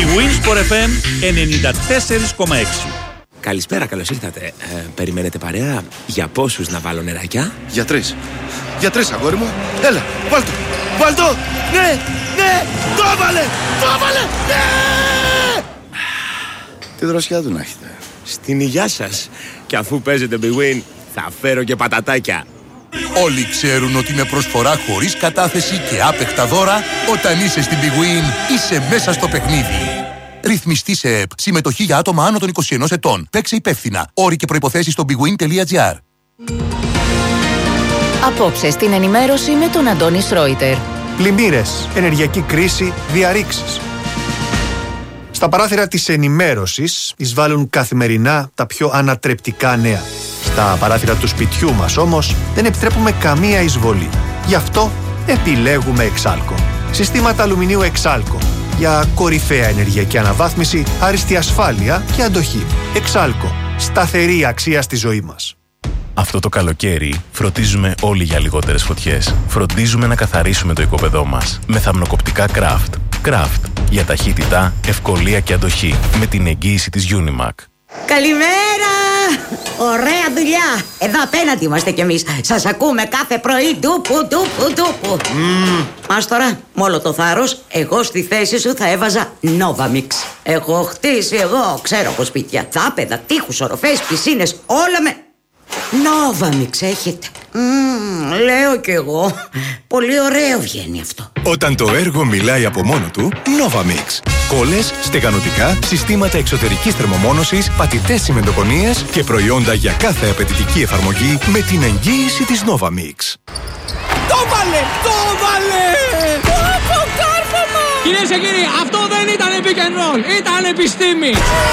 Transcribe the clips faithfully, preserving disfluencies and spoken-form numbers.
Big Win Sport εφ εμ ενενήντα τέσσερα κόμμα έξι. Καλησπέρα, καλώς ήρθατε. Ε, περιμένετε παρέα? Για πόσους να βάλω νεράκια? Για τρεις. Για τρεις, αγόρι μου. Έλα, βάλ' το. Βάλ' το. Ναι, ναι. Το έβαλε. Το έβαλε. Ναι. Τι δροσιά του να έχετε. Στην υγειά σας. Και αφού παίζετε Big Win, θα φέρω και πατατάκια. Όλοι ξέρουν ότι με προσφορά χωρίς κατάθεση και άπεκτα δώρα, όταν είσαι στην Big Win, είσαι μέσα στο παιχνίδι. Ρυθμιστή σε ΕΠ. Συμμετοχή για άτομα άνω των είκοσι ενός ετών. Παίξε υπεύθυνα. Όροι και προϋποθέσεις στο bigwin τελεία gr. Απόψε στην ενημέρωση με τον Αντώνη Σρόιτερ. Πλημμύρες, ενεργειακή κρίση, διαρρήξεις. Στα παράθυρα της ενημέρωσης εισβάλλουν καθημερινά τα πιο ανατρεπτικά νέα. Στα παράθυρα του σπιτιού μας όμως δεν επιτρέπουμε καμία εισβολή. Γι' αυτό επιλέγουμε Εξάλκο. Συστήματα αλουμινίου Εξάλκο. Για κορυφαία ενεργειακή αναβάθμιση, άριστη ασφάλεια και αντοχή. Εξάλκο. Σταθερή αξία στη ζωή μας. Αυτό το καλοκαίρι φροντίζουμε όλοι για λιγότερες φωτιές. Φροντίζουμε να καθαρίσουμε το οικόπεδό μας με θαμνοκοπτικά Craft. Craft. Για ταχύτητα, ευκολία και αντοχή. Με την εγγύηση της Unimac. Καλημέρα! Ωραία δουλειά! Εδώ απέναντι είμαστε κι εμείς. Σας ακούμε κάθε πρωί. Ντούπου, ντούπου, ντούπου. Mm. Μας τώρα, με όλο το θάρρος, εγώ στη θέση σου θα έβαζα Novamix. Έχω χτίσει εγώ, ξέρω από σπίτια. Δάπεδα, τείχους, οροφές, πισίνες, όλα με Novamix έχετε. Mm, λέω κι εγώ. Πολύ ωραίο βγαίνει αυτό. Όταν το έργο μιλάει από μόνο του, Novamix. Κόλλες, στεγανοτικά, συστήματα εξωτερικής θερμομόνωσης, πατητές τσιμεντοκονίες και προϊόντα για κάθε απαιτητική εφαρμογή με την εγγύηση της Novamix. Το βάλε! Το βάλε! Πω κάρφωμα! Κυρίες και κύριοι, αυτό δεν ήταν pick and roll, ήταν επιστήμη!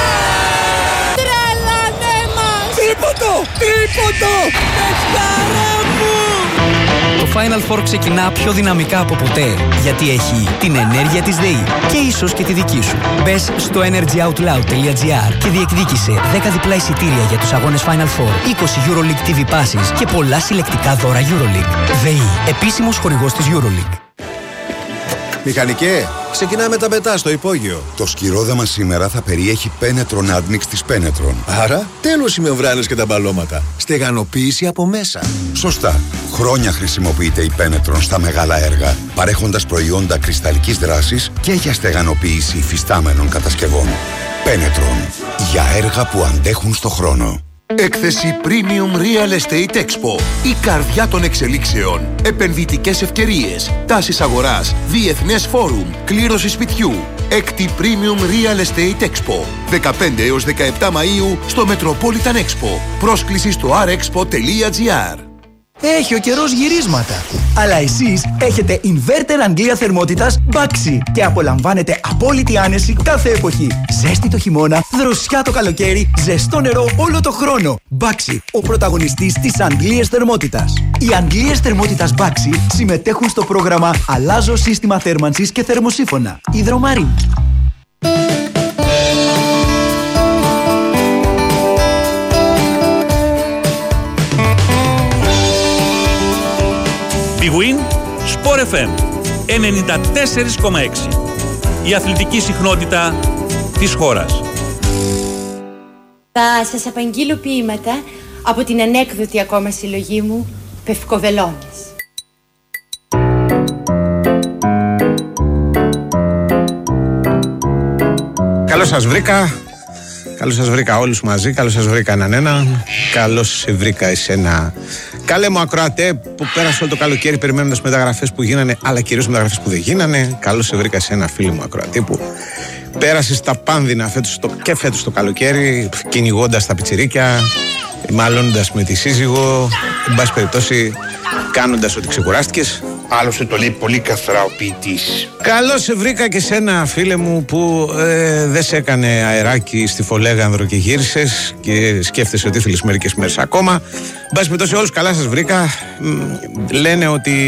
Τρελάνε μας! Τρίποντο! Τρίποντο! Πεσκαρά μου! Το Final Four ξεκινά πιο δυναμικά από ποτέ, γιατί έχει την ενέργεια της ΔΕΗ και ίσως και τη δική σου. Μπες στο energy out loud τελεία gr και διεκδίκησε δέκα διπλά εισιτήρια για τους αγώνες Final Four, είκοσι EuroLeague τι βι Passes και πολλά συλλεκτικά δώρα EuroLeague. ΔΕΗ, επίσημος χορηγός της EuroLeague. Μηχανικέ, ξεκινάμε τα πετά στο υπόγειο. Το σκυρόδαμα σήμερα θα περιέχει Penetron Admix της Penetron. Άρα, τέλος οι μεμβράνες και τα μπαλώματα. Στεγανοποίηση από μέσα. Σωστά. Χρόνια χρησιμοποιείται η Penetron στα μεγάλα έργα, παρέχοντας προϊόντα κρυσταλλικής δράσης και για στεγανοποίηση υφιστάμενων κατασκευών. Penetron. Για έργα που αντέχουν στο χρόνο. Έκθεση Premium Real Estate Expo. Η καρδιά των εξελίξεων. Επενδυτικές ευκαιρίες. Τάσεις αγοράς. Διεθνές φόρουμ. Κλήρωση σπιτιού. Έκτη Premium Real Estate Expo. δεκαπέντε έως δεκαεπτά Μαΐου στο Metropolitan Expo. Πρόσκληση στο αρ εξπο τελεία gr. Έχει ο καιρός γυρίσματα. Αλλά εσείς έχετε inverter Αγγλία θερμότητας Baxi και απολαμβάνετε απόλυτη άνεση κάθε εποχή. Ζέστη το χειμώνα, δροσιά το καλοκαίρι, ζεστό νερό όλο το χρόνο. Baxi, ο πρωταγωνιστής της Αγγλίας θερμότητας. Οι Αγγλίες θερμότητας Baxi συμμετέχουν στο πρόγραμμα Αλλάζω σύστημα θέρμανσης και θερμοσύφωνα. Υδρομαρή. Big Win Sport εφ εμ ενενήντα τέσσερα κόμμα έξι. Η αθλητική συχνότητα της χώρας. Θα σας απαγγείλω ποίηματα από την ανέκδοτη ακόμα συλλογή μου Πευκοβελώνες. Καλώς σας βρήκα. Καλώς σας βρήκα όλους μαζί. Καλώς σας βρήκα έναν έναν. Καλώς σε βρήκα εσένα. Καλέ μου ακροατέ που πέρασε όλο το καλοκαίρι περιμένοντας μεταγραφές που γίνανε, αλλά κυρίως μεταγραφές που δεν γίνανε. Καλώς σε βρήκα εσένα, φίλη μου ακροατέ, που πέρασε στα πάνδυνα φέτος το, και φέτος το καλοκαίρι, κυνηγώντας τα πιτσιρίκια, μαλώνοντας με τη σύζυγο, εν πάση περιπτώσει κάνοντας ότι ξεκουράστηκες. Άλλωστε το λέει πολύ καθαρά ο ποιητής. Καλώς σε βρήκα και σένα, φίλε μου, που ε, δεν σε έκανε αεράκι στη Φολέγανδρο και γύρισες και σκέφτεσαι ότι ήθελες μερικές μέρες ακόμα. Εν πάση περιπτώσει, όλους καλά σας βρήκα. Λένε ότι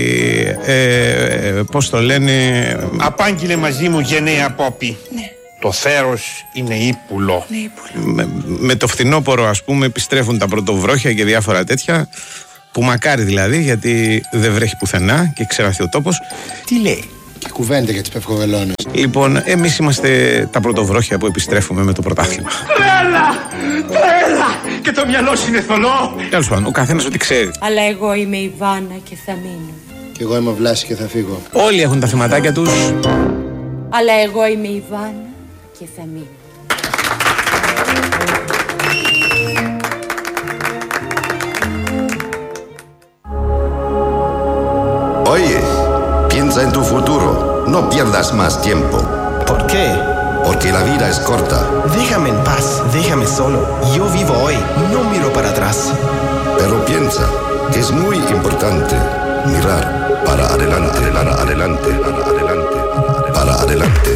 ε, πώς το λένε, απάγγειλε μαζί μου γενναία Πόπη. Ναι. Το θέρος είναι ύπουλο. Ναι, ύπουλο. Με, με το φθινόπωρο, ας πούμε, επιστρέφουν τα πρωτοβρόχια και διάφορα τέτοια. Που μακάρι δηλαδή, γιατί δεν βρέχει πουθενά και ξεραθεί ο τόπος. Τι λέει? Και κουβέντα για τις πευκοβελώνες. Λοιπόν, εμείς είμαστε τα πρωτοβρόχια που επιστρέφουμε με το πρωτάθλημα. Τρέλα! Τρέλα! Και το μυαλό σου είναι θολό! Τέλος πάντων, ο καθένας ό,τι ξέρει. Αλλά εγώ είμαι η Βάνα και θα μείνω. Και εγώ είμαι ο Βλάση και θα φύγω. Όλοι έχουν τα θεματάκια τους. Αλλά εγώ είμαι η Βάνα και θα μείνω. Oye, piensa en tu futuro. No pierdas más tiempo. ¿Por qué? Porque la vida es corta. Déjame en paz, déjame solo. Yo vivo hoy, no miro para atrás. Pero piensa que es muy importante mirar para adelante, para adelante, para adelante, para adelante.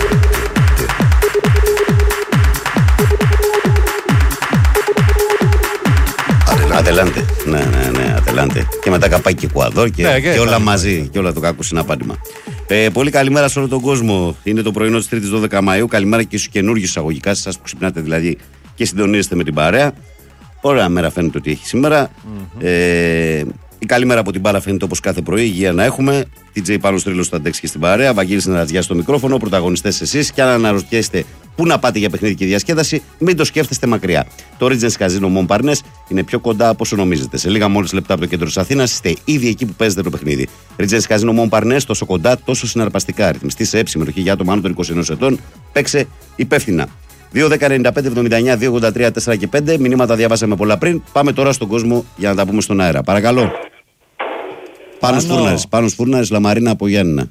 Ατελάντε. Ναι, ναι, ναι, ατελάντε. Και μετά καπάκι Εκουαδόρ και, ναι, και, και όλα μαζί. Και όλα το κάκου συναπάντημα. Ε, πολύ καλημέρα σε όλο τον κόσμο. Είναι το πρωινό της Τρίτης δώδεκα Μαΐου. Καλημέρα και στους καινούργιους εισαγωγικά, σε εσάς που ξυπνάτε δηλαδή και συντονίζεστε με την παρέα. Ωραία μέρα φαίνεται ότι έχει σήμερα. Mm-hmm. Ε, η καλημέρα από την μπάλα φαίνεται όπως κάθε πρωί. Υγεία να έχουμε. τι τζέι Πάνος Τρίλος στο αντέξει και στην παρέα. Βαγγέλης Νερατζιάς στο μικρόφωνο. Πρωταγωνιστές εσείς. Και αν αναρωτιέστε πού να πάτε για παιχνίδι και διασκέδαση, μην το σκέφτεστε μακριά. Το Regency Casino Montparnasse είναι πιο κοντά από όσο νομίζετε. Σε λίγα μόλις λεπτά από το κέντρο της Αθήνας είστε ήδη εκεί που παίζετε το παιχνίδι. Regency Casino Montparnasse, τόσο κοντά, τόσο συναρπαστικά. Ρυθμιστή σε έψη συμμετοχή για άτομα άνω των είκοσι ενός ετών. Παίξε υπεύθυνα. δύο δέκα ενενήντα πέντε εβδομήντα εννιά δύο ογδόντα τρία τέσσερα και πέντε. Μηνύματα διαβάσαμε πολλά πριν. Πάμε τώρα στον κόσμο για να τα πούμε στον αέρα. Παρακαλώ. Πάνος Φούρναρης, Πάνος Φούρναρης, Λαμαρίνα από Γιάννηνα.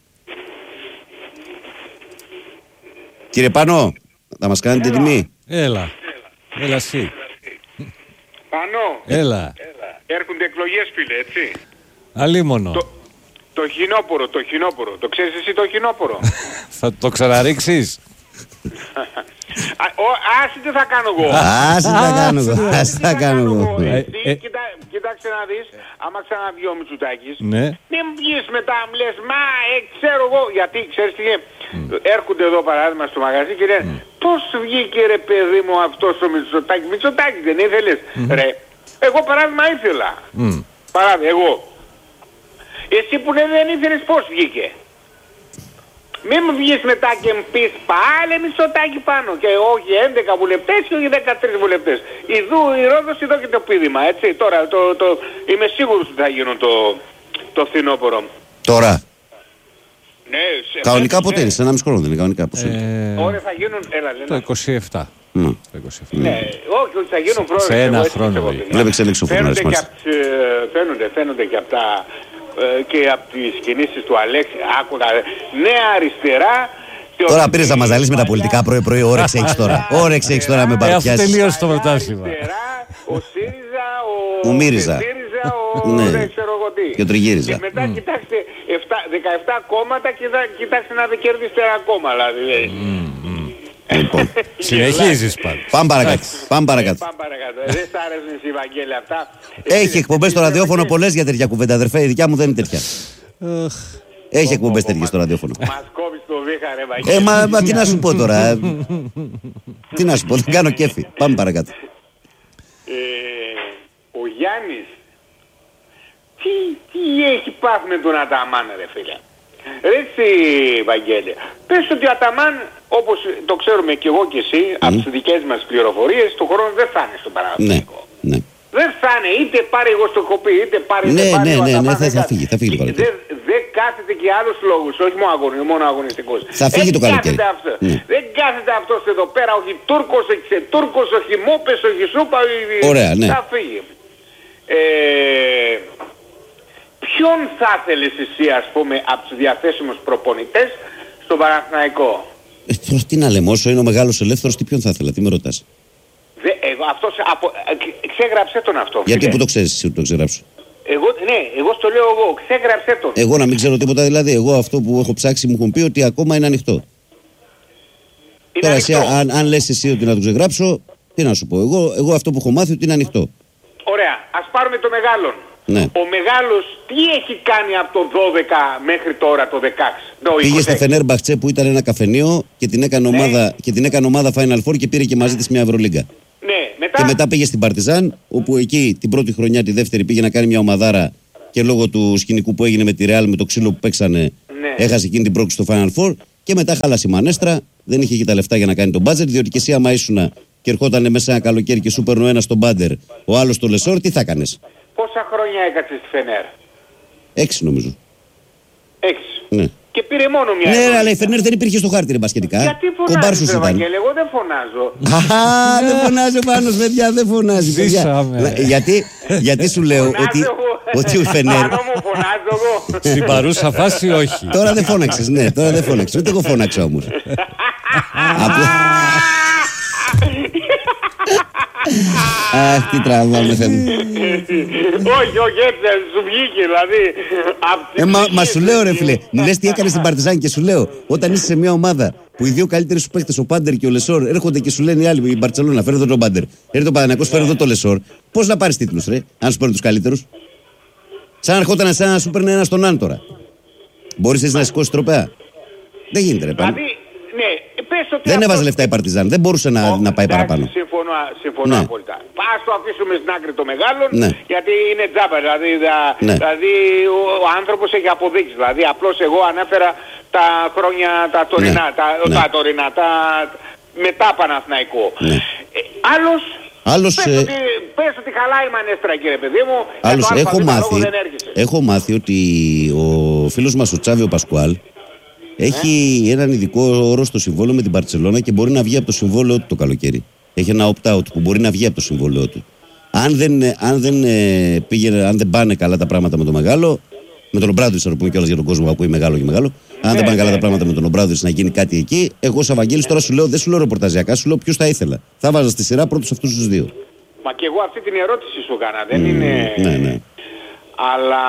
Κύριε Πάνο, θα μας κάνετε τιμή. Έλα, έλα εσύ. Πάνο. Έλα. Έρχονται εκλογές, φίλε, έτσι. Αλίμονο. Το, το χινόπορο, το χινόπορο. Το ξέρεις εσύ το χινόπορο? Θα το ξαναρίξεις? Άσε τι θα κάνω εγώ. Άσε τι θα κάνω εγώ. Άσε τι θα κάνω εγώ. Κοίταξε να δεις, άμα ξαναβγεί ο Μητσοτάκης, ναι. μην βγεις μετά, μου λες, μα ε, ξέρω εγώ, γιατί ξέρεις τι mm. έρχονται εδώ παράδειγμα στο μαγαζί και λένε, mm. πώς βγήκε ρε παιδί μου αυτός ο Μητσοτάκης, Μητσοτάκης δεν ήθελες, mm. ρε, εγώ παράδειγμα ήθελα, mm. παράδειγμα, εγώ, εσύ που λέει δεν ήθελες πώς βγήκε. Μην μου βγεις μετά και μου πεις πάλι Μητσοτάκη πάνω και όχι έντεκα βουλευτές και όχι δεκατρείς βουλευτές. Ιδού η Ρόδος, εδώ και το πείδημα, έτσι. Τώρα το, το, είμαι σίγουρος ότι θα γίνουν το, το φθινόπωρο. Τώρα. Ναι, σε κανονικά πότε είναι, σε ένα μισό χρόνο δεν είναι κανονικά πώς είναι. Ε... Ωραία θα γίνουν, έλα λένε. Το είκοσι επτά. Mm. Το είκοσι επτά. Ναι, όχι, όχι θα γίνουν πρόεδρες. Σε ένα χρόνο. Βλέπει εξέλιξη ο Φούρναρης μας. Φαίνονται, φαίνονται και από τα... και από τις κινήσεις του Αλέξη, άκουγα νέα αριστερά. Τώρα πήρες να μας ζαλίσεις με τα πολιτικά πρωί-πρωί, όρεξη έχεις τώρα. Όρεξη έχεις τώρα με παρουσιάσεις. Αυτό τελείωσε το πρωτάθλημα. Ο ΣΥΡΙΖΑ, ο Μύριζα, ο ξέρω εγώ τι. Και ο Τριγύριζα. Και μετά κοιτάξτε δεκαεπτά κόμματα και κοιτάξτε να δεν κερδίσετε ένα κόμμα, δηλαδή. Λοιπόν, συνεχίζεις πάντα. Πάμε παρακάτω. Πάμε παρακάτω. Δεν σ' άρεσαν εσύ, Βαγγέλη, αυτά? Έχει εκπομπές στο ραδιόφωνο πολλές για τέτοια κουβέντα, αδερφέ. Η δικιά μου δεν είναι τέτοια. Έχει εκπομπές τέτοιες στο ραδιόφωνο. Μας κόβεις το βήχα, ρε Βαγγέλη. Ε, μα, μα τι να σου πω τώρα. Τι να σου πω, δεν κάνω κέφι. Πάμε παρακάτω. Ε, ο Γιάννης, τι, τι έχει πάθει με τον Αταμάν, ρε φίλε? Ρε εσύ, Βαγγέλη, πες ότι ο Αταμάν, όπως το ξέρουμε και εγώ και εσύ, mm. από τις δικές μας πληροφορίες, του χρόνου δεν θα είναι στο Παναθηναϊκό. Ναι, ναι. Δεν θα είναι, είτε πάρει εγώ στο κοπή, είτε πάρει ναι, είτε πάρει ναι, ο ναι, Αταμάν. Ναι, θα, θα φύγει, θα φύγει το καλοκαίρι. Δεν δε κάθεται και άλλους λόγους, όχι μόνο, αγωνι, μόνο αγωνιστικός. Θα φύγει το καλοκαίρι. Ναι. Δεν κάθεται αυτός εδώ πέρα, όχι Τούρκος, όχι Τούρκος, όχι Μόπες, όχι Σούπα, ωραία, ναι. θα φύγει. Ε, ποιον θα ήθελες εσύ, ας πούμε, από τους διαθέσιμους προπονητές στον Παναθηναϊκό? Ε, τώρα τι να λέμε, όσο είναι ο μεγάλος ελεύθερος, τι ποιον θα ήθελα, τι με ρωτάς? Δε, εγώ, αυτός, απο, ξέγραψέ τον αυτό. Γιατί φίλε. που το ξέρεις εσύ που το ξεγράψω? Εγώ, ναι, εγώ στο λέω εγώ, ξέγραψέ τον. Εγώ να μην ξέρω τίποτα δηλαδή, εγώ αυτό που έχω ψάξει μου έχουν πει ότι ακόμα είναι ανοιχτό. Είναι τώρα ανοιχτό. εσύ, αν, αν λες εσύ ότι να το ξεγράψω, τι να σου πω, εγώ, εγώ αυτό που έχω μάθει ότι είναι ανοιχτό. Ωραία, ας πάρουμε το μεγάλον. Ναι. Ο μεγάλος τι έχει κάνει από το δώδεκα μέχρι τώρα το δεκαέξι? Το πήγε στη Φενέρμπαχτσε που ήταν ένα καφενείο και την έκανε, ναι. ομάδα, και την έκανε ομάδα Final Four και πήρε και μαζί της μια Ευρωλίγκα. Ναι, μετά... Και μετά πήγε στην Παρτιζάν, όπου εκεί την πρώτη χρονιά, τη δεύτερη πήγε να κάνει μια ομαδάρα και λόγω του σκηνικού που έγινε με τη Ρεάλ, με το ξύλο που παίξανε, Ναι. Έχασε εκείνη την πρόκληση στο Final Four και μετά χάλασε η Μανέστρα. Δεν είχε και τα λεφτά για να κάνει τον μπάτζετ. Διότι και εσύ, άμα ήσουν και ερχόταν μέσα ένα καλοκαίρι και σου παίρνει ο ένας στον Μπάντερ, ο άλλος στο Λεσόρ, τι θα κάνεις? Πόσα χρόνια έκατσε στη Φενέρ? Έξι νομίζω. Έξι. Ναι. Και πήρε μόνο μια. Ναι, αλλά η Φενέρ δεν υπήρχε στο χάρτη, ρε μπασκετικά. Γιατί φωνάζεις, ρε Βαγγέλη, εγώ δεν φωνάζω. Αχα, δεν φωνάζει ο Πάνος, παιδιά, δεν φωνάζει. Παιδιά. γιατί, γιατί σου λέω ότι, ότι ο Φενέρ. Πάνω μου φωνάζω εγώ. Στην παρούσα φάση όχι. Τώρα δεν φώναξες, ναι, τώρα δεν φώναξες. Ούτε εγώ φώναξα όμως. Αχ, τι τραβάμε, Θεέ μου. Όχι, όχι, έτσι σου βγήκε, δηλαδή. Ε, μα, μα σου λέω, ρε φίλε, μου λες τι έκανες στην Παρτιζάν και σου λέω, όταν είσαι σε μια ομάδα που οι δύο καλύτεροι σου παίχτες, ο Πάντερ και ο Λεσόρ, έρχονται και σου λένε οι άλλοι, η Μπαρτσελόνα, φέρε εδώ τον Πάντερ, έρχεται ο Παναθηναϊκός, φέρε εδώ τον Λεσόρ, πώς να πάρεις τίτλους, ρε, αν σου παίρνουν τους καλύτερους? Σαν να ερχόταν σαν να σου παίρνει ένα στον άλλον τώρα. Μπορείς έτσι να σηκώσεις τροπέα? Δεν γίνεται, ρε πάνω. Δεν έβαζε λεφτά η Παρτιζάν, δεν μπορούσε να, να πάει παραπάνω. Συμφωνώ, συμφωνώ ναι. απόλυτα. Ας το αφήσουμε στην άκρη το μεγάλο, ναι. γιατί είναι τζάμπα. Δηλαδή, ναι. δηλαδή ο, ο άνθρωπος έχει αποδείξει. Δηλαδή, απλώς εγώ ανέφερα τα χρόνια τα τωρινά, ναι. τα, ναι. τα τωρινά, τα μετά Παναθηναϊκό. Ναι. Ε, άλλος, άλλος πες, ε... ότι, πες ότι χαλάει η Μανέστρα, κύριε παιδί μου. Άλλος, έχω μάθει, έχω μάθει ότι ο φίλος μας ο Τσάβιο Πασκουάλ έχει ε? έναν ειδικό όρο στο συμβόλαιο με την Μπαρτσελόνα και μπορεί να βγει από το συμβόλαιο του το καλοκαίρι. Έχει ένα opt-out που μπορεί να βγει από το συμβόλαιο του. Αν δεν, αν δεν, πήγαινε, αν δεν πάνε καλά τα πράγματα με τον μεγάλο, με τον Ομπράδοβιτς, να το πούμε κιόλας για τον κόσμο που ακούει μεγάλο και μεγάλο, αν δεν πάνε καλά τα πράγματα με τον Ομπράδοβιτς να γίνει κάτι εκεί, εγώ σαν Βαγγέλης τώρα σου λέω, δεν σου λέω ρεπορταζιακά, σου λέω ποιους θα ήθελα. Θα βάζα στη σειρά πρώτους αυτούς τους δύο. Μα και εγώ αυτή την ερώτηση σου έκανα, δεν mm, είναι. Ναι, ναι. Αλλά.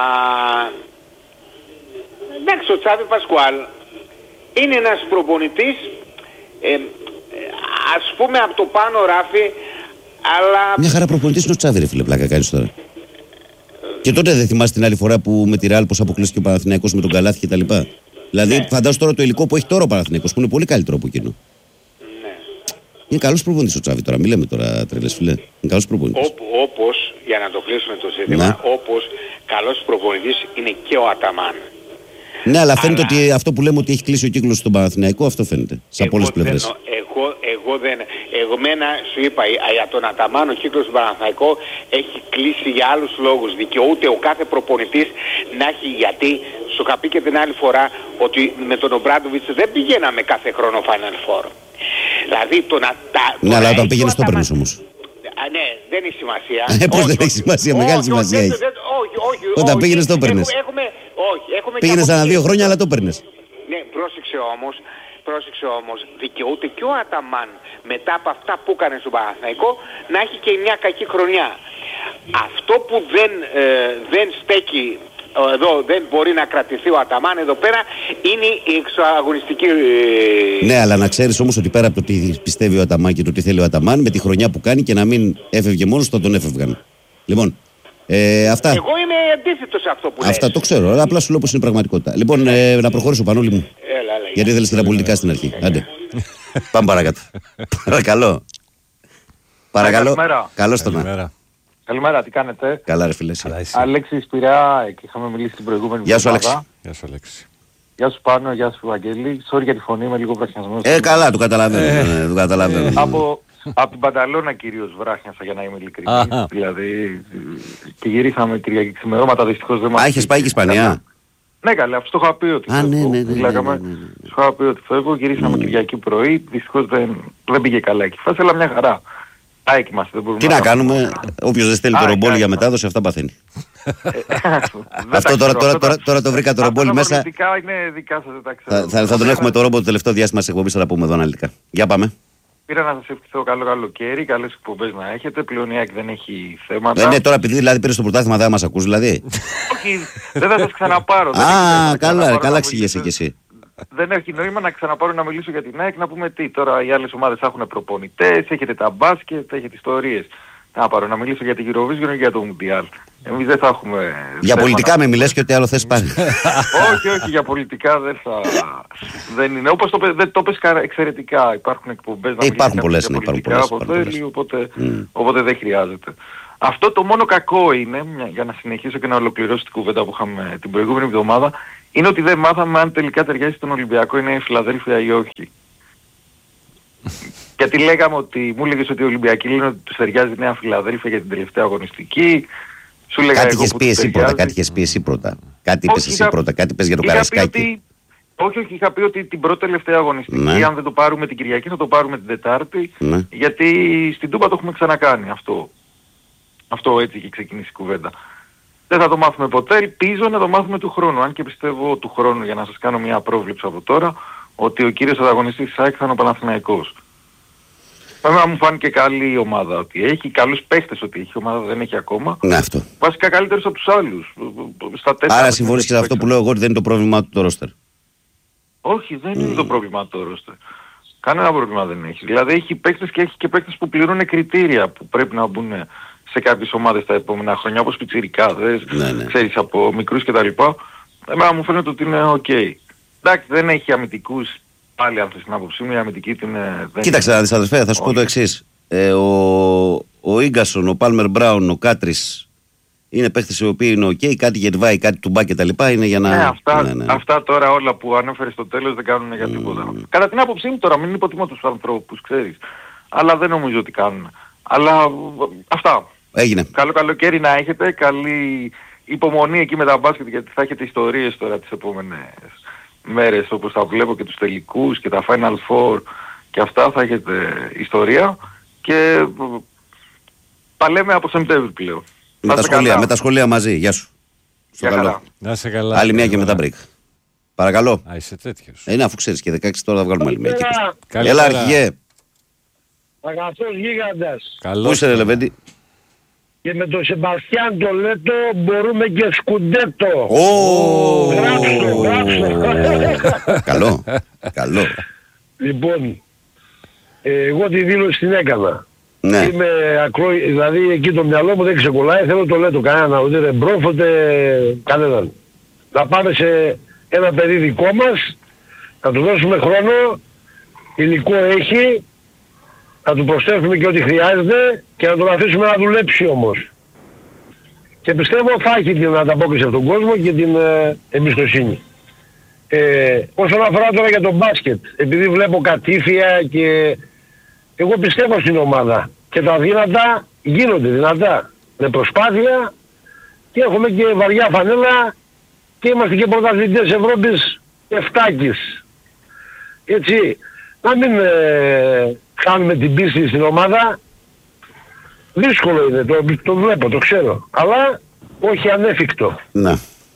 Εντάξει, ο Τσάβη Πασκουάλ είναι ένας προπονητής, ε, ας πούμε από το πάνω ράφι, αλλά... Μια χαρά προπονητής είναι ο Τσάβη, ρε φίλε, πλάκα κάνεις τώρα. Και τότε δεν θυμάσαι την άλλη φορά που με τη Ρεάλ πως αποκλείστηκε ο Παναθηναϊκός με τον Καλάθι κτλ. Δηλαδή ναι. φαντάσου τώρα το υλικό που έχει τώρα ο Παναθηναϊκός που είναι πολύ καλύτερο από εκείνο. Ναι. Είναι καλός προπονητής ο Τσάβη τώρα, μην λέμε τώρα τρελές φίλε. Είναι καλός προπονητής. Όπο, όπως, για να το κλείσουμε το ζήτημα, ναι. όπως καλός προπονητής είναι και ο Αταμάν. Ναι, αλλά φαίνεται αλλά... ότι αυτό που λέμε ότι έχει κλείσει ο κύκλος στον Παναθηναϊκό, αυτό φαίνεται. Σε από όλες τις πλευρές. Εγώ, εγώ δεν. Εγώ μένα σου είπα για τον Αταμάν ο κύκλος του Παναθηναϊκό έχει κλείσει για άλλους λόγους. Δικαιούται ο κάθε προπονητής να έχει, γιατί σου είχα πει και την άλλη φορά ότι με τον Ομπράντοβιτς δεν πηγαίναμε κάθε χρόνο Final Four. Δηλαδή το να τα. Ναι, αλλά όταν πήγαινε στο παίρνεις όμως. Α, ναι, δεν έχει σημασία. Ε, πώς δεν έχει σημασία, μεγάλη σημασία έχει. Όταν πήγαινες το παίρνες. Πήγαινες ανά δύο χρόνια, αλλά το παίρνες. Ναι, πρόσεξε όμως, πρόσεξε όμως, δικαιούται και ο Αταμάν μετά από αυτά που έκανε στον Παναθηναϊκό να έχει και μια κακή χρονιά. Αυτό που δεν, ε, δεν στέκει εδώ, δεν μπορεί να κρατηθεί ο Αταμάν εδώ πέρα, είναι η εξωαγωνιστική... Ε... Ναι, αλλά να ξέρεις όμως ότι πέρα από το τι πιστεύει ο Αταμάν και το τι θέλει ο Αταμάν, με τη χρονιά που κάνει και να μην έφευγε μόνος, θα τον έφευγαν. Λοιπόν, ε, αυτά. Εγώ είμαι αντίθετος σε αυτό που λες. Αυτά το ξέρω, αλλά απλά σου λέω πως είναι πραγματικότητα. Λοιπόν, ε, να προχωρήσω Πανόλη μου. Έλα, έλα, γιατί ήθελες και τα πολιτικά στην αρχή. Άντε. Πάμε παρακάτω. Παρακαλώ. Παρακαλώ. Καλώς το να. Καλημέρα, τι κάνετε? Καλά ρε φίλε. Αλέξης Πειραιά, και είχαμε μιλήσει την προηγούμενη Γεια σου Αλέξη. Γεια σου Αλέξη. Γεια σου Πάνο, γεια σου Βαγγέλη. Sorry για τη φωνή, είμαι λίγο βραχιασμένος. Ε, καλά, του καταλαβαίνω. Ε. Του καταλαβαίνω. από, από την Πανταλώνα κυρίως βράχνιασα, για να είμαι ειλικρινής. Δηλαδή, και γυρίσαμε Κυριακή ξημερώματα, δυστυχώς δεν μας... Α, είχες πάει και Ισπανία? Ναι, καλά, αυτό το είχα πει ότι φεύγω. Ναι, ναι, ναι, ναι, ναι, ναι. Σου είχα πει ότι φεύγω, γυρίσαμε mm. Κυριακή πρωί, δυστυχώς δεν, δεν πήγε καλά εκεί. Φάση, αλλά μια χαρά. Τι να κάνουμε, όποιος δεν στέλνει το ρομπόλι για μετάδοση, αυτά παθαίνει. Αυτό τώρα το βρήκα το ρομπόλι μέσα. Θα τον έχουμε το ρόμπο το τελευταίο διάστημα σε εκπομπή, θα τα πούμε εδώ αναλυτικά. Για πάμε. Πήρα να σας ευχηθώ καλό καλοκαίρι, καλές εκπομπές να έχετε. Πλέον η ΑΕΚ δεν έχει θέματα. Ναι, τώρα επειδή δηλαδή πήρες το πρωτάθλημα δεν μας ακούς δηλαδή. Όχι, δεν θα σας ξαναπάρω. Α, καλά εξηγέσαι κι εσύ. Δεν έχει νόημα να ξαναπάρω να μιλήσω για την ΑΕΚ, να πούμε τι. Τώρα οι άλλες ομάδες έχουν προπονητές, έχετε τα μπάσκετ, έχετε ιστορίες. Να πάρω να μιλήσω για την Eurovision ή για το Mundial. Εμείς δεν θα έχουμε... Για θέματα. Πολιτικά με μιλές και ό,τι άλλο θες πάλι. όχι, όχι, για πολιτικά δεν θα... δεν είναι. Όπως το, δεν το πες εξαιρετικά. Υπάρχουν εκπομπές να υπάρχουν πολλές, για ναι, πολιτικά από θέλει, οπότε, mm. οπότε δεν χρειάζεται. Αυτό το μόνο κακό είναι, για να συνεχίσω και να ολοκληρώσω την κουβέντα που είχαμε την προηγούμενη εβδομάδα, είναι ότι δεν μάθαμε αν τελικά ταιριάζει στον Ολυμπιακό η Νέα Φιλαδέλφια ή όχι. Γιατί λέγαμε ότι, μου έλεγες ότι οι Ολυμπιακοί λένε ότι τους ταιριάζει η Νέα Φιλαδέλφια για την τελευταία αγωνιστική. Σου λέγα κάτι εγώ είχες που πει τους εσύ πρώτα, ταιριάζει. κάτι είχες πει εσύ πρώτα. Κάτι είπες Όχι, εσύ είχα- πρώτα, κάτι είπες για το είχα πει Καραϊσκάκη. ότι- Όχι, όχι, είχα πει ότι την πρώτη τελευταία αγωνιστική, Ναι. αν δεν το πάρουμε την Κυριακή, θα το πάρουμε την Τετάρτη, Ναι. γιατί στην Τούμπα το έχουμε ξανακάνει αυτό. Αυτό έτσι είχε ξεκινήσει η κουβέντα. Δεν θα το μάθουμε ποτέ, ελπίζω να το μάθουμε του χρόνου, αν και πιστεύω του χρόνου, για να σας κάνω μια πρόβλεψη από τώρα, ότι ο κύριος ανταγωνιστής της ΑΕΚ θα είναι ο Παναθηναϊκός. Βέβαια μου φάνηκε καλή η ομάδα ότι έχει, καλούς παίχτες ότι έχει, η ομάδα δεν έχει ακόμα. Ναι, αυτό. Βασικά καλύτερους από τους άλλους. Στα τέσσερα Άρα συμφωνείς και σε αυτό που λέω εγώ ότι δεν είναι το πρόβλημά του το ρόστερ. Όχι, δεν είναι το πρόβλημα το ρόστερ. Κανένα πρόβλημα δεν έχει. Δηλαδή έχει παίκτες και έχει και παίκτες που πληρούν κριτήρια που πρέπει να μπουν σε κάποιες ομάδες τα επόμενα χρόνια, όπως πιτσιρικάδες, Ναι, ναι. ξέρεις, από μικρούς κτλ. Εμένα μου φαίνεται ότι είναι οκ. Εντάξει, δεν έχει αμυντικούς, πάλι αν θες την άποψή μου, η αμυντική του είναι... δεν Κοίταξε να δεις αδερφέ, θα σου πω το εξής. Ε, ο, ο Ίγκασον, ο Πάλμερ Μπράουν, ο Κάτρις είναι παίχτες οι οποίοι είναι οκ, κάτι Γετβάη, κάτι Τουμπά και τα λοιπά είναι για να... Ναι, αυτά, ναι, ναι. αυτά τώρα όλα που ανέφερε στο τέλος δεν κάνουν για τίποτα. Mm. Κατά την άποψή μου τώρα, μην υποτιμώ τους ανθρώπους, ξέρεις. Αλλά δεν νομίζω ότι κάνουν. Αλλά αυτά. Έγινε. Καλό καλοκαίρι να έχετε, καλή υπομονή εκεί με τα μπάσκετ, γιατί θα έχετε ιστορίες τώρα τις επόμενες μέρες, όπως τα βλέπω και τους τελικούς και τα Final Four και αυτά, θα έχετε ιστορία και παλέμε από Σεπτέμβρη πλέον. Με τα, σχολεία, με τα σχολεία μαζί, γεια σου. Στο καλό. καλά. Να σε καλά. Άλλη μια και μετά break. Παρακαλώ. Α, είσαι τέτοιος. Είναι αφού ξέρεις και δεκαέξι τώρα θα βγάλουμε άλλη μια. και είκοσι. Καλημέρα. Έλα αρχηγέ. Αγαθός γίγαντας. Πού είσαι ρε Λεβέντη? Και με τον Σεμπαστιάν το Λέτο μπορούμε και σκουντέτο. Ω! Γράψτε, γράψτε. Καλό, καλό. Λοιπόν, ε, εγώ τη δήλωση την έκανα. Ναι. Είμαι ακρό, δηλαδή εκεί το μυαλό μου δεν ξεκολλάει, θέλω το Λέτο κανένα, ούτε Ρεμπρόφ, ούτε κανέναν. Να πάμε σε ένα παιδί δικό μας, να του δώσουμε χρόνο, υλικό έχει, να του προσθέσουμε και ό,τι χρειάζεται και να τον αφήσουμε να δουλέψει όμως. Και πιστεύω θα έχει την ανταπόκριση από τον κόσμο και την ε, εμπιστοσύνη. Ε, όσον αφορά τώρα για τον μπάσκετ, επειδή βλέπω κατήφια και εγώ πιστεύω στην ομάδα και τα δυνατά γίνονται δυνατά με προσπάθεια και έχουμε και βαριά φανέλα και είμαστε και πρωταθλητές Ευρώπης εφτάκης. Έτσι, να μην ε, χάνουμε την πίστη στην ομάδα. Δύσκολο είναι, το, το βλέπω, το ξέρω. Αλλά όχι ανέφικτο. Ναι.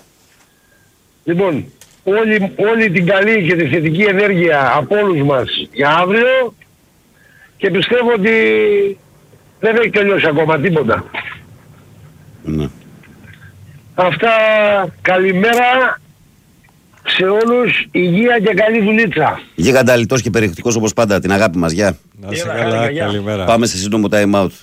Λοιπόν, όλη, όλη την καλή και τη θετική ενέργεια από όλους μας για αύριο και πιστεύω ότι δεν έχει τελειώσει ακόμα τίποτα. Ναι. Αυτά, καλημέρα σε όλους, υγεία και καλή δουλίτσα. Γίγαντα λιτός και περιεκτικός όπως πάντα, την αγάπη μας, γεια. Να σε καλά, καλημέρα. Πάμε σε σύντομο time out.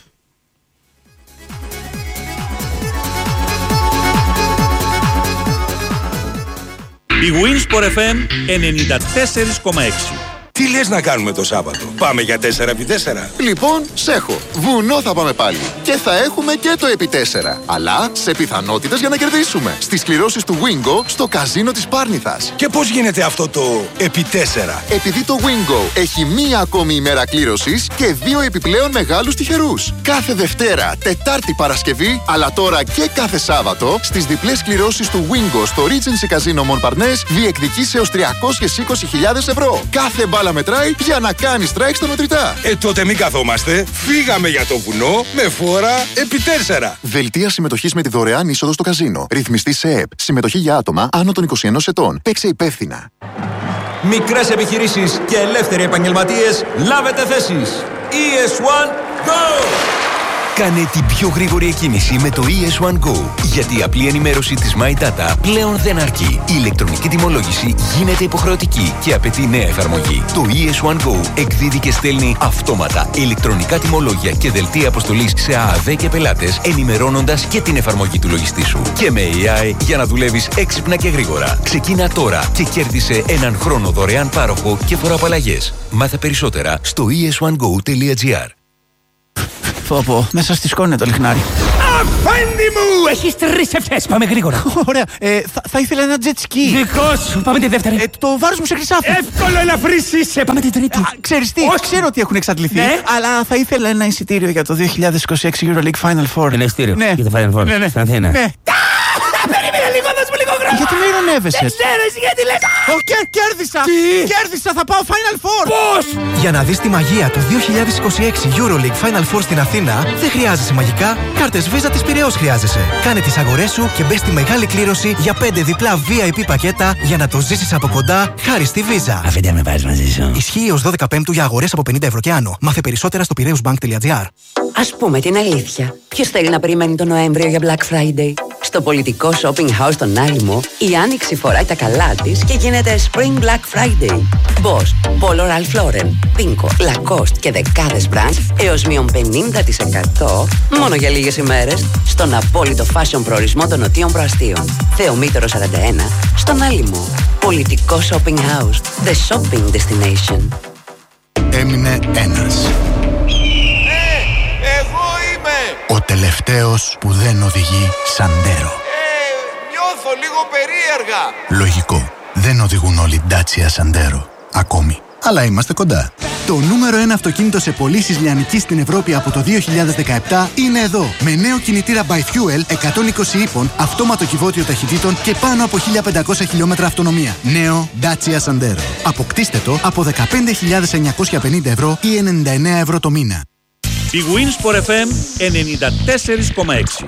Η Winsport εφ εμ ενενήντα τέσσερα κόμμα έξι. Τι λες να κάνουμε το Σάββατο? Πάμε για τέσσερα επί τέσσερα. Λοιπόν, σέχω. Βουνό θα πάμε πάλι. Και θα έχουμε και το επί τέσσερα. Αλλά σε πιθανότητες για να κερδίσουμε. Στις κληρώσεις του Wingo στο καζίνο της Πάρνηθας. Και πώς γίνεται αυτό το επί τέσσερα? Επειδή το Wingo έχει μία ακόμη ημέρα κλήρωσης και δύο επιπλέον μεγάλους τυχερούς. Κάθε Δευτέρα, Τετάρτη, Παρασκευή, αλλά τώρα και κάθε Σάββατο, στις διπλές κληρώσεις του Wingo στο Regency Casino Montparnasse διεκδικείς έως τριακόσιες είκοσι χιλιάδες ευρώ. Κάθε μπάλα μετράει για να κάνεις strike στα μετρητά. Ε, τότε μην καθόμαστε. Φύγαμε για το βουνό με φόρα επί τέσσερα. Δελτία συμμετοχής με τη δωρεάν είσοδο στο καζίνο. Ρυθμιστή σε ΕΕΠ. Συμμετοχή για άτομα άνω των είκοσι ενός ετών. Παίξε υπεύθυνα. Μικρές επιχειρήσεις και ελεύθεροι επαγγελματίες, λάβετε θέσεις. ι ες ουάν Go! Κάνε την πιο γρήγορη εκκίνηση με το ι ες ουάν Go. Γιατί η απλή ενημέρωση της MyData πλέον δεν αρκεί. Η ηλεκτρονική τιμολόγηση γίνεται υποχρεωτική και απαιτεί νέα εφαρμογή. Το ι ες ουάν Go εκδίδει και στέλνει αυτόματα ηλεκτρονικά τιμολόγια και δελτία αποστολής σε ΑΑΔ και πελάτες, ενημερώνοντας και την εφαρμογή του λογιστή σου. Και με έι άι για να δουλεύεις έξυπνα και γρήγορα. Ξεκίνα τώρα και κέρδισε έναν χρόνο δωρεάν πάροχο και φοροαπαλλαγές. Μάθε περισσότερα στο ι ες ουάν go τελεία τζι άρ. Πω πω, μέσα στη σκόνη το λιχνάρι. Αφέντη μου! Έχεις τρεις ευθές, πάμε γρήγορα. Ωραία, ε, θα, θα ήθελα ένα jet ski. Δικό σου, πάμε τη δεύτερη. Ε, το βάρος μου σε χρυσάφι. Εύκολο, ελαφρύς είσαι, πάμε την τρίτη. Α, ξέρεις τι, όχι. Ξέρω ότι έχουν εξαντληθεί, ναι. Αλλά θα ήθελα ένα εισιτήριο για το δύο χιλιάδες είκοσι έξι Euroleague Final Four. Ένα εισιτήριο, ναι. Για το Final Four, ναι, ναι. στην Αθήνα. Ναι. Περίμενε λίγο, δώσ' μου λίγο χρόνο. Γιατί με ειρωνεύεσαι? Δεν ξέρω εσύ γιατί λες. Κέρδισα! Τι? Κέρδισα, θα πάω Final Four! Πώς? Για να δεις τη μαγεία του δύο χιλιάδες είκοσι έξι Euroleague Final Four στην Αθήνα, δεν χρειάζεσαι μαγικά, κάρτες Visa της Πειραιώς χρειάζεσαι. Κάνε τις αγορές σου και μπες στη μεγάλη κλήρωση για πέντε διπλά βι άι πι πακέτα για να το ζήσεις από κοντά χάρη στη Visa. Αφήντε με πάρεις μαζί σου. Ισχύει ως δώδεκα Πέμπτου για αγορές από πενήντα ευρώ και άνω. Μάθε περισσότερα στο πειραιώσbank.gr. Ας πούμε την αλήθεια. Ποιος θέλει να περιμένει τον Νοέμβριο για Black Friday? Στο πολιτικό shopping house στον Άλυμο, η Άνοιξη φοράει τα καλά της και γίνεται Spring Black Friday. Boss, Polo Ralph Lauren, Pinko, Lacoste και δεκάδες brands έως μείον πενήντα τοις εκατό μόνο για λίγες ημέρες στον απόλυτο fashion προορισμό των Νοτίων Προαστίων. Θεομήτωρο σαράντα ένα, στον Άλυμο. Πολιτικό shopping house, the shopping destination. Έμεινε ένας. Ο τελευταίος που δεν οδηγεί Σαντέρο. Ε, νιώθω λίγο περίεργα. Λογικό. Δεν οδηγούν όλοι Dacia Sandero. Ακόμη. Αλλά είμαστε κοντά. Το νούμερο ένα αυτοκίνητο σε πωλήσεις λιανικής στην Ευρώπη από το δύο χιλιάδες δεκαεπτά είναι εδώ. Με νέο κινητήρα by Fuel εκατόν είκοσι ύπων, αυτόματο κυβότιο ταχυτήτων και πάνω από χίλια πεντακόσια χιλιόμετρα αυτονομία. Νέο Dacia Sandero. Αποκτήστε το από δεκαπέντε χιλιάδες εννιακόσια πενήντα ευρώ ή ενενήντα εννέα ευρώ το μήνα. Η Winsport εφ εμ ενενήντα τέσσερα κόμμα έξι.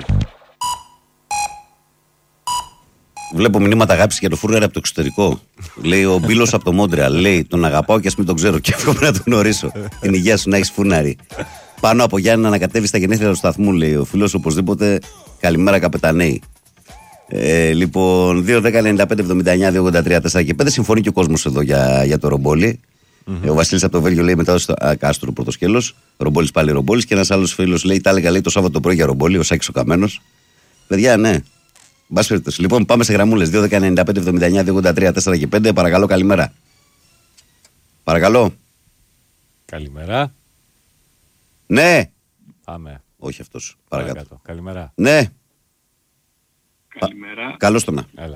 Βλέπω μηνύματα αγάπης για το Φούρνερ από το εξωτερικό. Λέει ο Μπίλος από το Μόντρεαλ. Λέει τον αγαπάω και ας μην τον ξέρω και εύχομαι να τον γνωρίσω. Την υγεία σου να έχεις φούρναρη. Πάνω από Γιάννη να ανακατεύει στα γενέθλια του σταθμού, λέει ο φίλος οπωσδήποτε. Καλημέρα καπετανέοι. Ε, λοιπόν, δύο δέκα ενενήντα πέντε εβδομήντα εννέα δύο ογδόντα τρία τέσσερα και πέντε. Συμφωνεί και ο κόσμος εδώ για, για το ρομπόλι. Mm-hmm. Ο Βασίλης από το Βέλγιο λέει μετά στο Κάστρο πρώτο σκέλος. Ρομπόλης πάλι ρομπόλης. Και ένας άλλος φίλος λέει: τα έλεγα λέει το Σάββατο πρωί για ρομπόλι. Ο Σάκης ο Καμένος. Παιδιά, ναι. Μπας περιπτώσει. Λοιπόν, πάμε σε γραμμούλες. δύο δέκα ενενήντα πέντε εβδομήντα εννέα δύο ογδόντα τρία τέσσερα και πέντε. Παρακαλώ, καλημέρα. Παρακαλώ. Καλημέρα. Ναι. Πάμε. Όχι αυτός. Παρακάτω. Παρακάτω. Καλημέρα. Ναι. Καλημέρα. Καλώς το να. Έλα.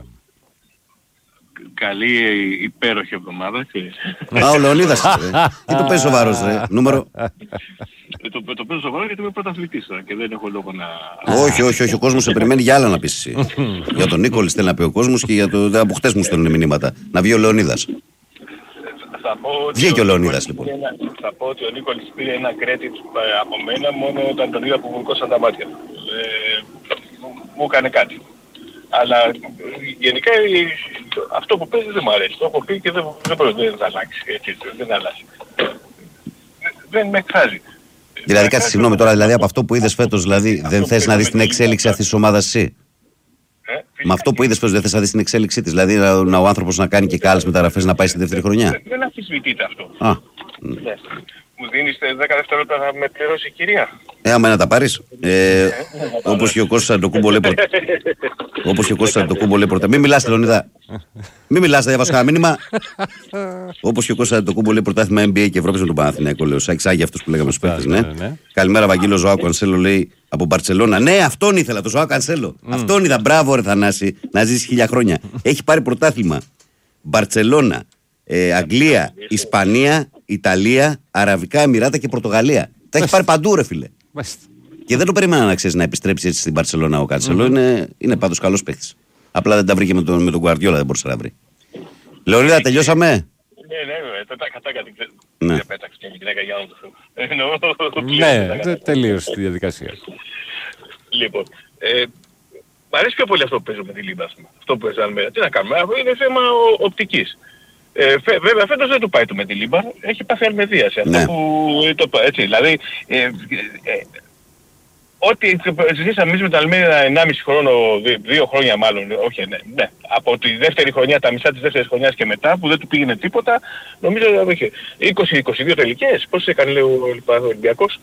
Καλή υπέροχη εβδομάδα. Α, ο Λεωνίδας. Τι το πες σοβαρός, ρε. Νούμερο. Το, το παίζω σοβαρό γιατί είμαι πρωταθλητής τώρα και δεν έχω λόγο να... Όχι, όχι, όχι. Ο κόσμος σε περιμένει για άλλα να πεις εσύ. Για τον Νίκολη θέλει να πει ο κόσμος και για το... από χτες μου στέλνουν μηνύματα. Να βγει ο Λεωνίδας. Βγήκε ο Λεωνίδας λοιπόν. Ένα, θα πω ότι ο Νίκολης πήρε ένα credit από μένα μόνο όταν τον είδα που βουλκώσαν τα μάτια. Ε, μου έκανε κάτι. Αλλά γενικά αυτό που παίζει δεν μου αρέσει. Το έχω πει και δεν, δεν, δεν θα αλλάξει. Έτσι, δεν αλλάζει. Δεν με εκφράζει. Δηλαδή κάτι συγγνώμη τώρα, δηλαδή από αυτό που είδες φέτος, δηλαδή δεν θες να δεις την εξέλιξη αυτής της ομάδας εσύ. Ε, με αυτό που είδες φέτος δεν θες να δεις την εξέλιξή της. Δηλαδή να, να ο άνθρωπος να κάνει και άλλες μεταγραφές να πάει στη δεύτερη χρονιά. Δεν, δεν αμφισβητείται αυτό. Α. Ναι. Μου δίνεις δέκα δευτερόλεπτα να με πληρώσει η κυρία. Ε, άμα να τα πάρεις. Ε, όπως και ο Κώστας Αντοκούμπο λέει πρώτα. Όπως και ο Κώστας Αντοκούμπο λέει πρώτα. Μην μιλάς, Λεωνίδα. Μην μιλάς, θα διαβάσω κανένα μήνυμα. Όπως και ο Κώστας Αντοκούμπο λέει πρωτάθλημα N B A και Ευρώπης με τον Παναθηναϊκό. Λέει ο Σάκης, άγια αυτούς που λέγαμε στους παίκτες. Ναι. Καλημέρα, Βαγγέλο Ζωάο Κανσέλο λέει από Μπαρτσελώνα. Ναι, αυτόν ήθελα, το Ζωάο Κανσέλο. Αυτόν είδα. Μπράβο, ρε Θανάση, να ζήσει χίλια χρόνια. Έχει πάρει πρωτάθλημα. Μπαρτσελώνα, ε, Αγγλία, Ισπανία, Ιταλία, Αραβικά Εμιράτα και Πορτογαλία. Τα έχει πάρει παντού, ρε φίλε. Και δεν το περίμενα να ξέρει να επιστρέψει έτσι στην Μπαρσελόνα ο Κανσέλο. Mm-hmm. Είναι, είναι πάντως καλός παίχτης. Απλά δεν τα βρήκε με τον, με τον Γκουαρδιόλα, δεν μπορούσε να βρει. Λεωνίδα, τελειώσαμε. Ναι, ναι, τα κατάκατη. Δεν πέταξε και η γυναίκα για να το Ναι, τελείωσε τη διαδικασία. Λοιπόν, μ' αρέσει πιο πολύ αυτό που παίζω με τη Λίμπα. Αυτό που παίζαμε. Τι να κάνουμε, είναι θέμα οπτικής. Ε, φε, βέβαια φέτος δεν του πάει το με τη Λίμπα, έχει πάθει αλμεδίαση. Αυτό ναι. που το, έτσι, δηλαδή, ε, ε, ε, ό,τι ζήσαμε εμείς με τα Αλμέιδα ενάμιση χρόνο, δύο χρόνια μάλλον, όχι ναι, ναι, από τη δεύτερη χρονιά, τα μισά της δεύτερης χρονιάς και μετά, που δεν του πήγαινε τίποτα, νομίζω ότι είκοσι είκοσι δύο τελικές, πώς έκανε λέει ο Ολυμπιακός,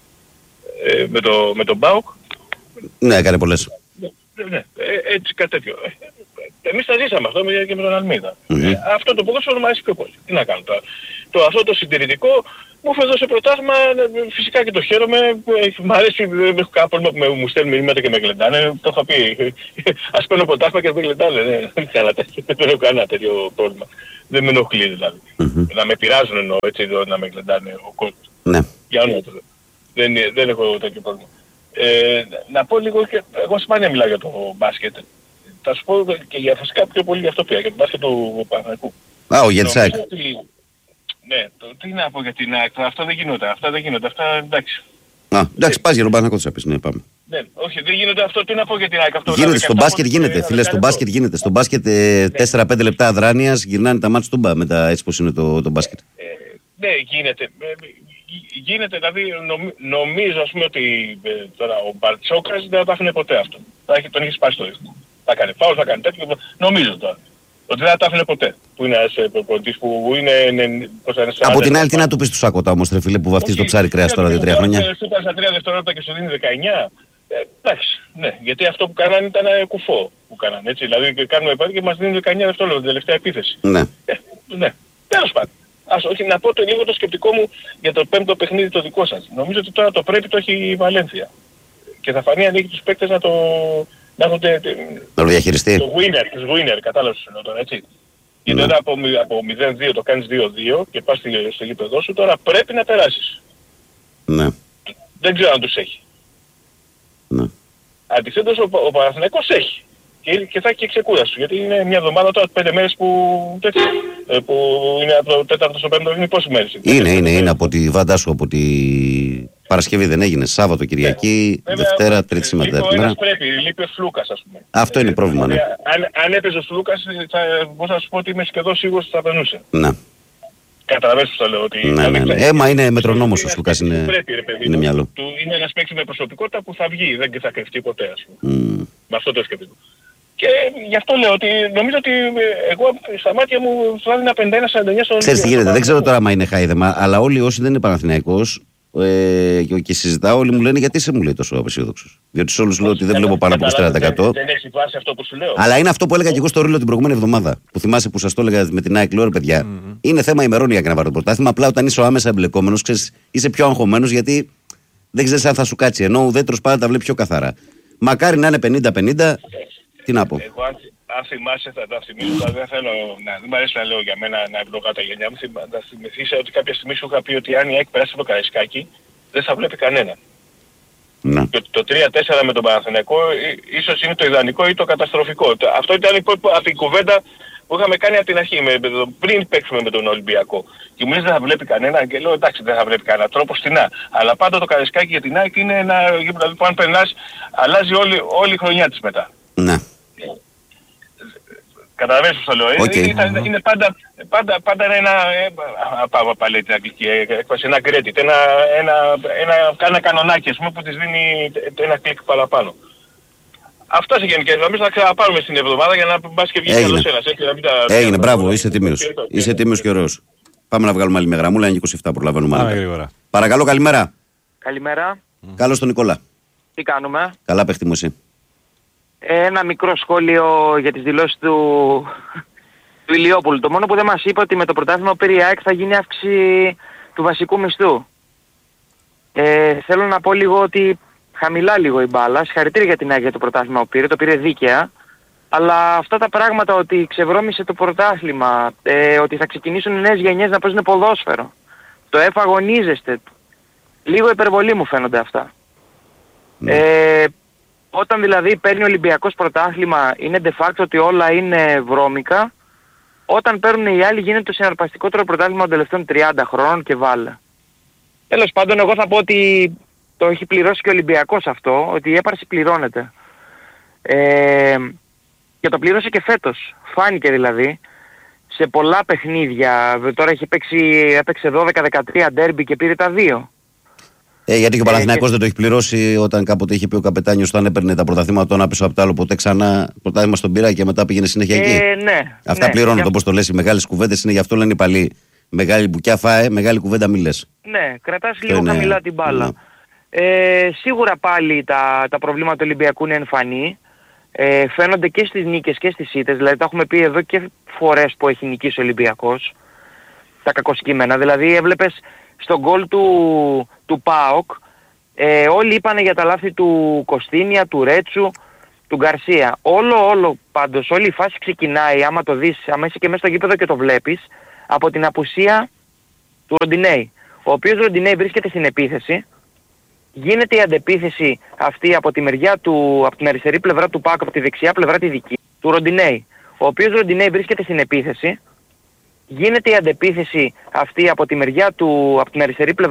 ε, με, το, με τον ΠΑΟΚ. Ναι, έκανε πολλές. Ναι, ναι, ε, έτσι κάτι τέτοιο. Εμείς τα ζήσαμε αυτό και με τον Αλμίδα. Mm-hmm. Ε, αυτό το ποδόσφαιρο μου αρέσει πιο πολύ. Τι να κάνω τώρα. Το, αυτό το συντηρητικό, μου έφερε δώσει πρωτάθλημα, φυσικά και το χαίρομαι. Μ' αρέσει, δεν έχω κάποιο πρόβλημα που μου στέλνουν μηνύματα και με γλεντάνε. Το είχα πει. Ας παίρνω πρωτάθλημα και με γλεντάνε. Δεν έχω κανένα τέτοιο πρόβλημα. Δεν με ενοχλεί δηλαδή. Mm-hmm. Να με πειράζουν εννοώ, έτσι, να με γλεντάνε ο κόσμος. Ναι. Για όνομα του. Δεν, δεν έχω τέτοιο πρόβλημα. Ε, να πω λίγο, και, εγώ σπάνια μιλάω για το μπάσκετ. Θα σου πω και για φυσικά πιο πολύ για αυτό πια, για το μπάσκετ του Παναθηναϊκού. Α, ο Γετσάκ. Ναι, το, τι να πω για την ΑΕΚ, αυτό δεν γίνονται, αυτά δεν γίνονται, αυτά εντάξει. Α, εντάξει, πας για τον Παναθηναϊκό θα πεις, ναι, πάμε. Ναι, όχι, δεν γίνεται αυτό, τι να πω για την ΑΕΚ. Αυτό, γίνεται, στο μπάσκετ γίνεται, φίλε, στο μπάσκετ γίνεται. Στο μπάσκετ τέσσερα πέντε λεπτά αδράνειας γυρνάνε τα μάτς τούμπα μετά, έτσι πως είναι το, το μπάσκετ. Ε, ναι, γίνεται. Ε, γίνεται, δηλαδή νομ, νομίζω ας πούμε ότι ε, τώρα ο Μπαρτσόκας δεν θα τα άφηνε ποτέ αυτό. Θα έχει, τον είχε σπάσει το ρίσκο. Θα κάνει φάουλ, θα κάνει τέτοιο, νομίζω τώρα. Ότι δεν θα τα άφηνε ποτέ. Που είναι ένας προπονητής που είναι... είναι από την άλλη τι να του πεις του Σάκοτα όμως, ρε φίλε, που βαφτίζει το ψάρι κρέας τώρα δύο τρία χρόνια. Σου είπα στα τρία δευτερόλεπτα και σου δίνει δεκαεννιά. Ε, εντάξει, ναι, γιατί αυτό που κάνανε ήταν κουφό που κάνανε, έτσι. Δηλαδή κάνουμε επάδει και μας δίνουν δεκαεννιά δευτερόλεπτα την τελευταία επίθεση. Ναι. Ε, ναι, τέλος πάντων. Ας όχι να πω το λίγο το σκεπτικό μου για το πέμπτο παιχνίδι το δικό σας. Νομίζω ότι τώρα το πρέπει το έχει η Βαλένθια. Και θα φανεί αν έχει τους παίκτες να το... να έχουν τε, τε, να το διαχειριστεί. Το winner, τους winner, κατάλαβες σου τώρα, έτσι. Γιατί όταν από, από μηδέν δύο το κάνεις δύο δύο και πας στο, στο γήπεδό σου, τώρα πρέπει να περάσεις. Ναι. Δεν ξέρω αν τους έχει. Ναι. Αντιθέτως ο, ο Παναθηναϊκός έχει. Και, και θα έχει και ξεκούραση του. Γιατί είναι μια εβδομάδα τώρα, πέντε μέρες που, τέτοιο, που είναι από το τέταρτο στο πέμπτο, είναι πόσες μέρες. Είναι, είναι, είναι, είναι από τη Βαντάσου, από τη Παρασκευή δεν έγινε, Σάββατο, Κυριακή, ναι. Δευτέρα, Τρίτη σήμερα. Λείπει ο ένας πρέπει, λείπει ο Σλούκας ας πούμε. Αυτό είναι πρόβλημα, ναι. Αν, αν έπαιζε ο Σλούκας θα μπορούσα να σου πω ότι είμαι σχεδόν σίγουρος ότι θα περνούσε. Ναι. Καταλαβαίνεις που θα λέω ότι... Ναι, ναι, ναι. Έμα είναι μετρονόμος ο Σλούκας, είναι, πρέπει, ρε, παιδί, είναι μυαλό. Του, είναι ένας παίκτης με προσωπικότητα που θα βγει, δεν θα κρυφτεί ποτέ ας πούμε. Mm. Με αυτό το σκεπτικό. Και γι' αυτό λέω ότι νομίζω ότι εγώ στα μάτια μου θα έδινα πενήντα ένα σαράντα εννιά στον... Ξέρεις τι γίνεται, δεν ξέρω τώρα άμα είναι χάιδεμα, αλλά όλοι όσοι δεν είναι Παναθηναϊκός ε, και συζητάω, όλοι μου λένε γιατί είσαι μου λέει τόσο απεσιόδοξος. Διότι σε όλους λέω ότι δεν βλέπω πάνω από είκοσι τέσσερα τοις εκατό. Δεν έχει βάσει αυτό που σου λέω. Αλλά είναι αυτό που έλεγα και εγώ στο Ρίλο την προηγούμενη εβδομάδα. Που θυμάσαι που σας το έλεγα με την ΑΕΚ, λέω ρε παιδιά. Mm-hmm. Είναι θέμα ημερών για να πάρει το πρωτάθλημα. Απλά όταν είσαι ο άμεσα εμπλεκόμενος, ξέρεις, είσαι πιο αγχωμένος γιατί δεν ξέρεις αν θα σου κάτσει. Ενώ ο ουδέτερος πάντα τα βλέπει πιο καθαρά. Μακάρι να είναι πενήντα πενήντα. Τι να πω. Εγώ αν, αν θυμάσαι θα τα θυμίσω, θα, δεν θέλω να, δεν μ' αρέσει να λέω για μένα να ευλογάω τα γενιά μου, θα θυμηθείς ότι κάποια στιγμή σου είχα πει ότι αν η ΑΕΚ περάσει από το Καραϊσκάκι δεν θα βλέπει κανένα. Ναι. Το, το τρία τέσσερα με τον Παναθηναϊκό ίσως είναι το ιδανικό ή το καταστροφικό. Αυτό ήταν αυτή η κουβέντα που είχαμε κάνει από την αρχή, με, πριν παίξουμε με τον Ολυμπιακό. Και μου λες δεν θα βλέπει κανένα και λέω εντάξει δεν θα βλέπει κανένα τρόπο στην Α. Αλλά πάντα το Καραϊσκάκι για την ΑΕΚ είναι ένα γήπεδο που αν περνάς αλλάζει όλη, όλη η χρονιά της μετά. Ναι. Καταλαβαίνεις που το λέω. Okay. Είναι, είναι, είναι πάντα, πάντα, πάντα ένα, πάω πάλι την αγγλική έκφραση, ένα credit, ένα, ένα, ένα, ένα κανονάκι ας πούμε, που της δίνει ένα κλικ παραπάνω. Αυτά σε γενικές γραμμές θα ξαναπάρουμε στην εβδομάδα για να πας και βγεις καλώς ένας. Έγινε, μπράβο, είσαι τίμιος. Είσαι τίμιος και ωραίος. Πάμε να βγάλουμε άλλη μια γραμμούλα, είναι είκοσι επτά προλαβαίνουμε. Παρακαλώ, καλημέρα. Καλημέρα. Καλώς τον Νικόλα. Τι κάνουμε? Καλά παίχτη μου εσύ. Ένα μικρό σχόλιο για τις δηλώσεις του, του Ηλιόπουλου. Το μόνο που δεν μας είπε ότι με το πρωτάθλημα πήρε η ΑΕΚ θα γίνει αύξηση του βασικού μισθού. Ε, θέλω να πω λίγο ότι χαμηλά λίγο η μπάλα. Συγχαρητήρια για την ΑΕΚ για το πρωτάθλημα που πήρε, το πήρε δίκαια. Αλλά αυτά τα πράγματα ότι ξεβρώμισε το πρωτάθλημα, ε, ότι θα ξεκινήσουν οι νέες γενιές να παίζουν ποδόσφαιρο, το ΕΦ αγωνίζεστε, λίγο υπερβολή μου φαίνονται αυτά. Mm. Ε, Όταν δηλαδή παίρνει ο Ολυμπιακός πρωτάθλημα είναι de facto ότι όλα είναι βρώμικα. Όταν παίρνουν οι άλλοι γίνεται το συναρπαστικότερο πρωτάθλημα των τελευταίων τριάντα χρόνων και βάλε. Τέλος πάντων εγώ θα πω ότι το έχει πληρώσει και ο Ολυμπιακός αυτό, ότι η έπαρση πληρώνεται. Ε, και το πλήρωσε και φέτος. Φάνηκε δηλαδή σε πολλά παιχνίδια. Τώρα έχει παίξει, έπαιξε δώδεκα δεκατρία ντέρμπι και πήρε τα δύο. Ε, γιατί και ο Παναθηναϊκός ε, δεν το έχει πληρώσει όταν κάποτε είχε πει ο καπετάνιος όταν έπαιρνε τα πρωταθλήματα τον άπεσο από το άλλο ποτέ ξανά πρωτάθλημα στον πειρά και μετά πήγαινε συνέχεια εκεί. Ε, ναι, Αυτά ναι, πληρώνονται για... όπως το λες, οι μεγάλες κουβέντες είναι γι' αυτό λένε οι παλιοί. Μεγάλη μπουκιά φάε, μεγάλη κουβέντα μη λες. Ναι, κρατάς λίγο είναι... χαμηλά την μπάλα. Ναι. Ε, σίγουρα πάλι τα, τα προβλήματα του Ολυμπιακού είναι εμφανή. Ε, φαίνονται και στις νίκες και στις ήττες, δηλαδή τα έχουμε πει εδώ και φορές που έχει νικήσει ο Ολυμπιακός. Τα κακοσκήμενα, δηλαδή έβλεπες στον γκολ του, του ΠΑΟΚ, ε, όλοι είπανε για τα λάθη του Κωστίνια, του Ρέτσου, του Γκαρσία. Όλο, όλο πάντως, όλη η φάση ξεκινάει, άμα το δεις, άμα είσαι και μέσα στο γήπεδο και το βλέπεις, από την απουσία του Ροντινέη. Ο οποίος Ροντινέη βρίσκεται στην επίθεση, γίνεται η αντεπίθεση αυτή από τη μεριά του, από την αριστερή πλευρά του ΠΑΟΚ, από τη δεξιά πλευρά τη δική του Ροντινέη. Ο οποίος Ροντινέη βρίσκεται στην επίθεση, γίνεται η αντεπίθεση αυτή από τη μεριά του, από την αριστερή πλευρά